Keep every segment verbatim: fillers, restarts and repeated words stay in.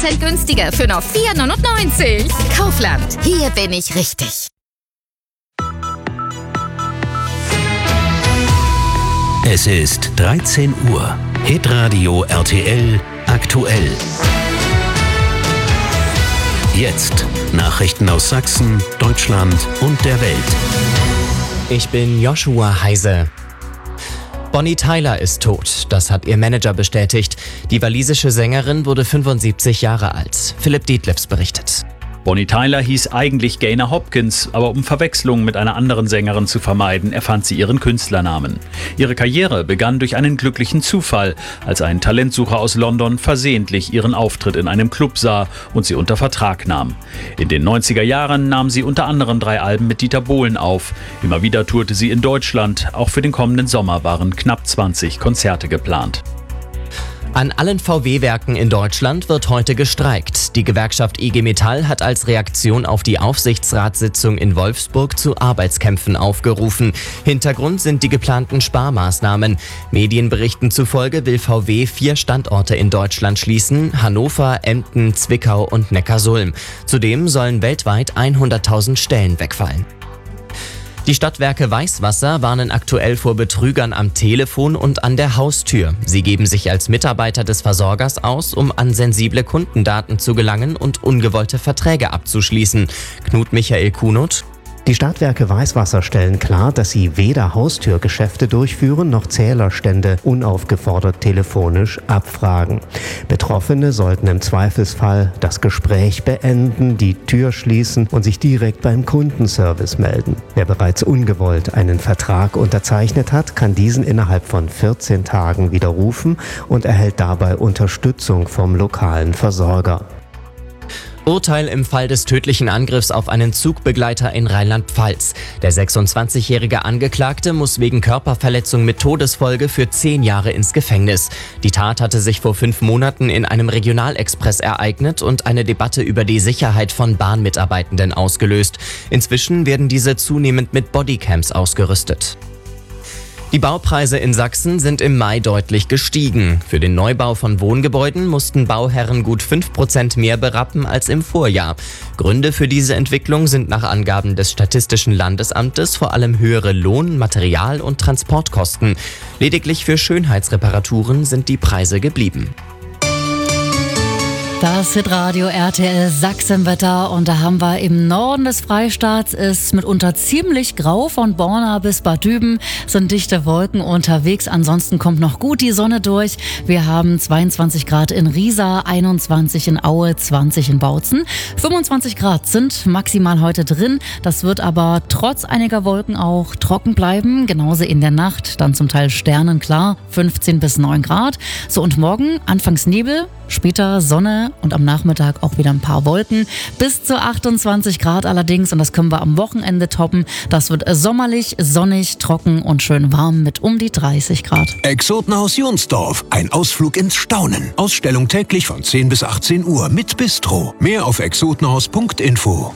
Prozent günstiger für nur vier neunundneunzig. Kaufland, hier bin ich richtig. Es ist dreizehn Uhr. Hitradio R T L aktuell. Jetzt Nachrichten aus Sachsen, Deutschland und der Welt. Ich bin Joshua Heise. Bonnie Tyler ist tot, das hat ihr Manager bestätigt. Die walisische Sängerin wurde fünfundsiebzig Jahre alt. Philipp Dietliffs berichtet. Bonnie Tyler hieß eigentlich Gaynor Hopkins, aber um Verwechslungen mit einer anderen Sängerin zu vermeiden, erfand sie ihren Künstlernamen. Ihre Karriere begann durch einen glücklichen Zufall, als ein Talentsucher aus London versehentlich ihren Auftritt in einem Club sah und sie unter Vertrag nahm. In den neunziger Jahren nahm sie unter anderem drei Alben mit Dieter Bohlen auf. Immer wieder tourte sie in Deutschland. Auch für den kommenden Sommer waren knapp zwanzig Konzerte geplant. An allen V W-Werken in Deutschland wird heute gestreikt. Die Gewerkschaft I G Metall hat als Reaktion auf die Aufsichtsratssitzung in Wolfsburg zu Arbeitskämpfen aufgerufen. Hintergrund sind die geplanten Sparmaßnahmen. Medienberichten zufolge will V W vier Standorte in Deutschland schließen: Hannover, Emden, Zwickau und Neckarsulm. Zudem sollen weltweit hunderttausend Stellen wegfallen. Die Stadtwerke Weißwasser warnen aktuell vor Betrügern am Telefon und an der Haustür. Sie geben sich als Mitarbeiter des Versorgers aus, um an sensible Kundendaten zu gelangen und ungewollte Verträge abzuschließen. Knut Michael Kunut. Die Stadtwerke Weißwasser stellen klar, dass sie weder Haustürgeschäfte durchführen noch Zählerstände unaufgefordert telefonisch abfragen. Betroffene sollten im Zweifelsfall das Gespräch beenden, die Tür schließen und sich direkt beim Kundenservice melden. Wer bereits ungewollt einen Vertrag unterzeichnet hat, kann diesen innerhalb von vierzehn Tagen widerrufen und erhält dabei Unterstützung vom lokalen Versorger. Urteil im Fall des tödlichen Angriffs auf einen Zugbegleiter in Rheinland-Pfalz. Der sechsundzwanzigjährige Angeklagte muss wegen Körperverletzung mit Todesfolge für zehn Jahre ins Gefängnis. Die Tat hatte sich vor fünf Monaten in einem Regionalexpress ereignet und eine Debatte über die Sicherheit von Bahnmitarbeitenden ausgelöst. Inzwischen werden diese zunehmend mit Bodycams ausgerüstet. Die Baupreise in Sachsen sind im Mai deutlich gestiegen. Für den Neubau von Wohngebäuden mussten Bauherren gut fünf Prozent mehr berappen als im Vorjahr. Gründe für diese Entwicklung sind nach Angaben des Statistischen Landesamtes vor allem höhere Lohn-, Material- und Transportkosten. Lediglich für Schönheitsreparaturen sind die Preise geblieben. Das Hitradio R T L Sachsenwetter, und da haben wir im Norden des Freistaats ist mitunter ziemlich grau. Von Borna bis Bad Düben sind dichte Wolken unterwegs. Ansonsten kommt noch gut die Sonne durch. Wir haben zweiundzwanzig Grad in Riesa, einundzwanzig in Aue, zwanzig in Bautzen. fünfundzwanzig Grad sind maximal heute drin. Das wird aber trotz einiger Wolken auch trocken bleiben. Genauso in der Nacht, dann zum Teil sternenklar, fünfzehn bis neun Grad. So, und morgen anfangs Nebel, später Sonne und am Nachmittag auch wieder ein paar Wolken. Bis zu achtundzwanzig Grad allerdings, und das können wir am Wochenende toppen. Das wird sommerlich, sonnig, trocken und schön warm mit um die dreißig Grad. Exotenhaus Jonsdorf, ein Ausflug ins Staunen. Ausstellung täglich von zehn bis achtzehn Uhr mit Bistro. Mehr auf exotenhaus punkt info.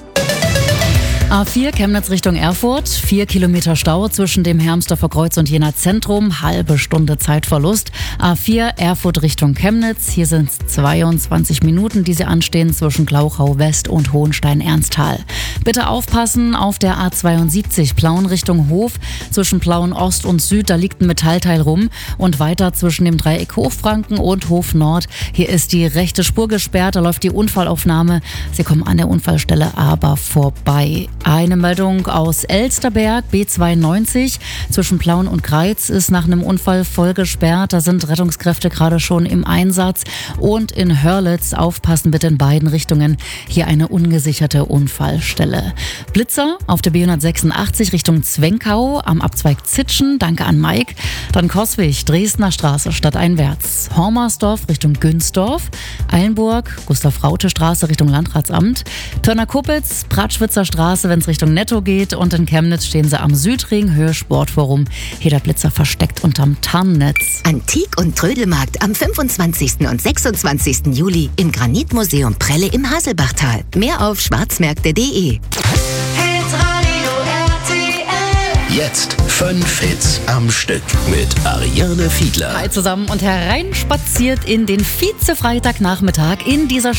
A vier Chemnitz Richtung Erfurt, vier Kilometer Stau zwischen dem Hermsdorfer Kreuz und Jena Zentrum, halbe Stunde Zeitverlust. A vier Erfurt Richtung Chemnitz, hier sind es zweiundzwanzig Minuten, die Sie anstehen zwischen Glauchau West und Hohenstein-Ernsthal. Bitte aufpassen auf der A zweiundsiebzig Plauen Richtung Hof, zwischen Plauen Ost und Süd, da liegt ein Metallteil rum, und weiter zwischen dem Dreieck Hochfranken und Hof Nord. Hier ist die rechte Spur gesperrt, da läuft die Unfallaufnahme. Sie kommen an der Unfallstelle aber vorbei. Eine Meldung aus Elsterberg, B zweiundneunzig, zwischen Plauen und Greiz ist nach einem Unfall voll gesperrt. Da sind Rettungskräfte gerade schon im Einsatz. Und in Hörlitz, aufpassen bitte in beiden Richtungen, hier eine ungesicherte Unfallstelle. Blitzer auf der B hundertsechsundachtzig Richtung Zwenkau am Abzweig Zitschen, danke an Mike. Dann Coswig, Dresdner Straße stadteinwärts. Hormersdorf Richtung Günsdorf. Eilenburg, Gustav-Raute-Straße Richtung Landratsamt. Törner-Kuppitz, Pratschwitzer Straße, wenn es Richtung Netto geht, und in Chemnitz stehen sie am Südring, Höhe Sportforum. Hier der Blitzer versteckt unterm Tarnnetz. Antik- und Trödelmarkt am fünfundzwanzigsten und sechsundzwanzigsten Juli im Granitmuseum Prelle im Haselbachtal. Mehr auf schwarzmärkte punkt de. Jetzt fünf Hits am Stück mit Ariane Fiedler. Hi zusammen und hereinspaziert in den Vize-Freitagnachmittag in dieser